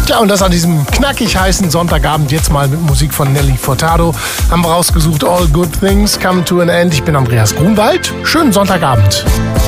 Tja, und das an diesem knackig heißen Sonntagabend jetzt mal mit Musik von Nelly Furtado. Haben wir rausgesucht All Good Things Come to an End. Ich bin Andreas Grunwald. Schönen Sonntagabend.